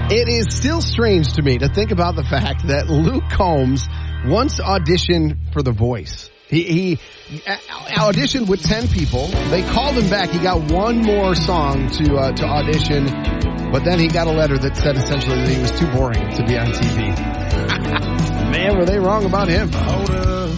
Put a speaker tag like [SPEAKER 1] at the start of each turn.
[SPEAKER 1] It is still strange to me to think about the fact that Luke Combs once auditioned for The Voice. He auditioned with 10 people. They called him back. He got one more song to audition, but then he got a letter that said essentially that he was too boring to be on TV. Man, were they wrong about him.